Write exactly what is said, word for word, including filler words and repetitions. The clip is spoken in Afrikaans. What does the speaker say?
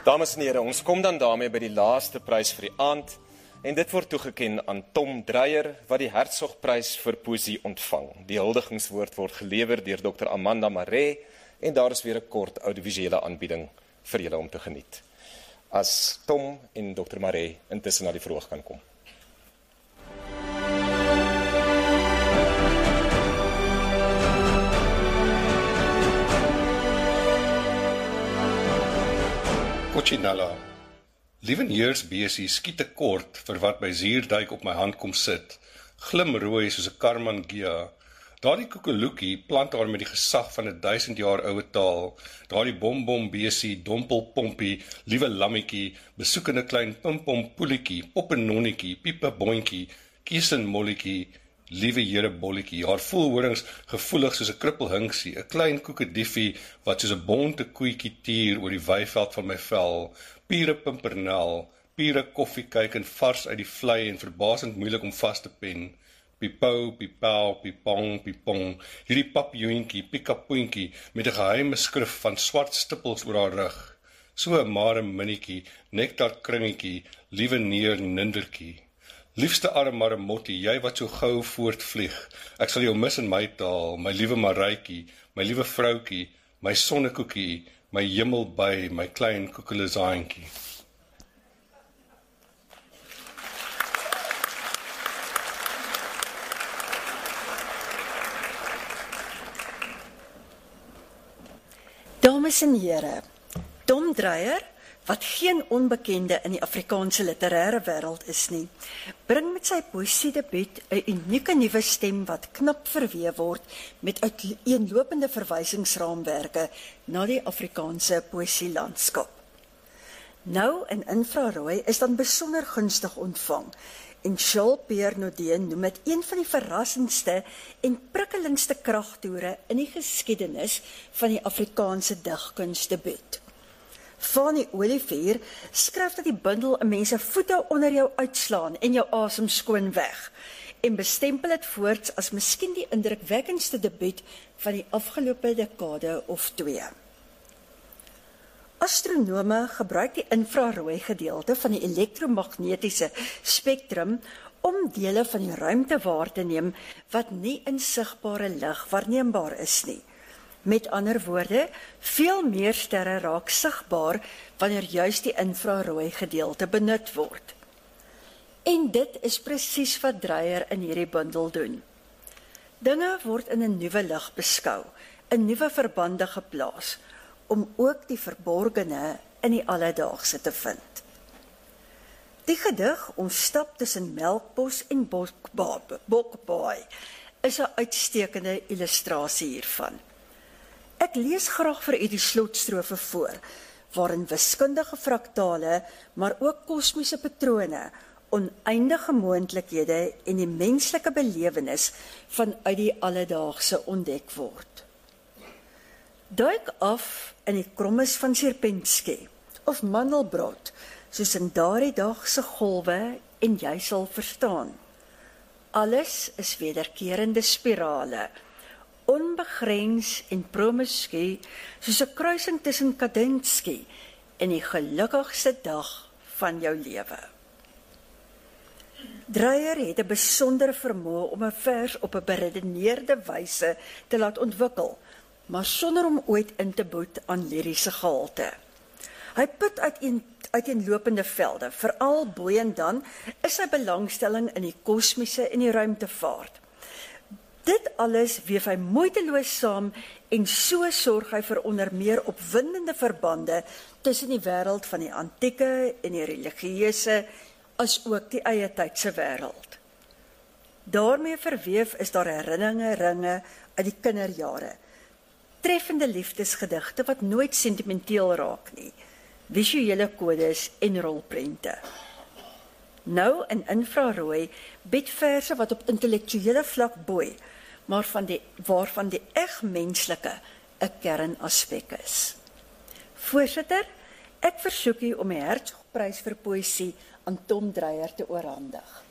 Dames en here, ons kom dan daarmee by die laaste prys vir die aand, en dit word toegeken aan Tom Dreyer, wat die Hertzogprys vir poesie ontvang. Die huldigingswoord word gelewer deur dokter Amanda Maree, en daar is weer 'n kort audiovisuele aanbieding vir julle om te geniet. As Tom en dokter Maree intussen na die verhoog kan kom. Cochinella. Lieveneers besie skiet te kort vir wat by Zuurdyk op my hand kom sit, glimrooi soos 'n Karmangia. Daardie koekeloekie plant haar met die gesag van 'n duisend jaar oue taal, daardie bombom besie, dompel pompie, liewe lammetjie, besoekende klein pimpom poeliekie, poppenonnetjie, piepe bontjie, kiesen molletjie, liewe here bolletjie, haar voelhorings gevoelig soos 'n krippelhinksie, 'n klein koekediefie wat soos 'n bonte koetjie tier oor die weiveld van my vel, pure pimpernel, pure koffiekyk en vars uit die vlei en verbasend moeilik om vas te pen. Pipou, pipau, pipong, pipong, hierdie papioentjie, pikapoentjie, met 'n geheime skrif van swart stippels oor haar rug. So 'n mare minnetjie, nektar kringetjie, liewe neer nindertjie. Liefste arm Maremottie, jy wat so gou voortvlieg, ek sal jou mis in my taal, my liewe Marijtjie, my liewe vroutjie, my sonnekoekie, my hemelby, my klein koekelesaantjie. Dames en here, Tom Dreyer, wat geen onbekende in die Afrikaanse literêre wêreld is nie, bring met sy poësiedebuut 'n unieke nuwe stem wat knap verweef word met uiteenlopende verwysingsraamwerke na die Afrikaanse poësielandskap. Nou in infrarooi is dan besonder gunstig ontvang, en Jean-Pierre Naudé noem dit een van die verrassendste en prikkelendste kragtoere in die geskiedenis van die Afrikaanse digkunsdebuut. Fanny Olivier skryf dat die bundel 'n mens se voete onder jou uitslaan en jou asem skoon weg, en bestempel dit voorts as miskien die indrukwekkendste debuut van die afgelope dekade of twee. Astronome gebruik die infrarooi gedeelte van die elektromagnetiese spektrum om dele van die ruimte waar te neem wat nie in sigbare lig waarneembaar is nie. Met ander woorde, veel meer sterre raak sigbaar wanneer juist die infrarooi gedeelte benut word. En dit is presies wat Dreyer in hierdie bundel doen. Dinge word in 'n nuwe lig beskou, in nuwe verbande geplaas, om ook die verborgene in die alledaagse te vind. Die gedig Ons stap tussen Melkbos en Bokbaai is 'n uitstekende illustrasie hiervan. Ek lees graag vir u die slotstrofe voor, waarin wiskundige fraktale, maar ook kosmiese patrone, oneindige moontlikhede en die menslike belewenis vanuit die alledaagse ontdek word. Duik af in die krommes van Sierpinski, of Mandelbrot, soos in daardie dag se golwe, en jy sal verstaan. Alles is wederkerende spirale, onbegrens en promiscu, soos 'n kruising tussen Kandinsky en die gelukkigste dag van jou lewe. Dreyer het 'n besondere vermoë om 'n vers op 'n beredeneerde wyse te laat ontwikkel, maar sonder om ooit in te boet aan liriese gehalte. Hy put uit een uiteenlopende velde, veral bo en dan is sy belangstelling in die kosmiese en die ruimtevaart. Dit alles weef hy moeiteloos saam en so sorg hy vir onder meer opwindende verbande tussen die wêreld van die antieke en die religieuse, as ook die eie tydse wêreld. Daarmee verweef is daar herinneringe ringe uit die kinderjare, treffende liefdesgedigte wat nooit sentimenteel raak nie, visuele kodes en rolprente. Nou in infrarooi bied verse wat op intellektuele vlak boei, maar van die, waarvan die eg menslike 'n kernaspek is. Voorsitter, ek versoek u om die Hertzogprys vir poësie aan Tom Dreyer te oorhandig.